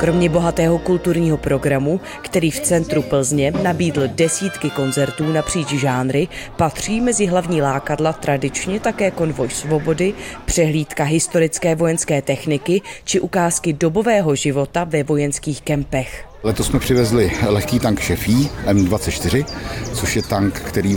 Kromě bohatého kulturního programu, který v centru Plzně nabídl desítky koncertů napříč žánry, patří mezi hlavní lákadla tradičně také konvoj svobody, přehlídka historické vojenské techniky či ukázky dobového života ve vojenských kempech. Letos jsme přivezli lehký tank Šefí M24, což je tank, který